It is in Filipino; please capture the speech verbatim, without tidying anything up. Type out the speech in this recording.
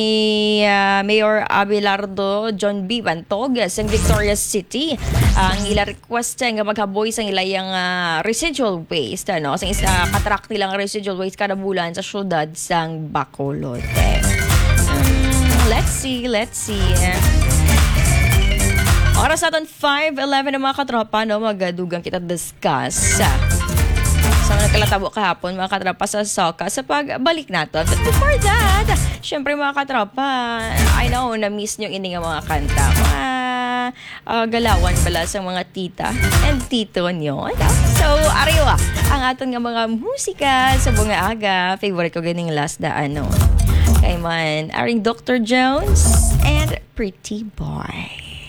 ni uh, Mayor Abelardo John B. Bantog sa Victorias City. Ang ila request nga maghaboy sa ilayang uh, residual waste ano sa isa katrak nilang residual waste kada bulan sa syudad sang Bacolod. Um, let's see, let's see. Oras natin five eleven ng mga katropa no magadugang kita discuss. So, nagkalatabo kahapon mga katropa sa Soka sa pagbalik natin. But before that, syempre mga katropa, I know, na-miss nyo ini nga mga kanta. Mga uh, galawan pala sa mga tita and tito nyo. So, ariwa, ang aton nga mga musika sa bunga aga. Favorite ko ganing last da ano. Kay man, aring Doctor Jones and Pretty Boy.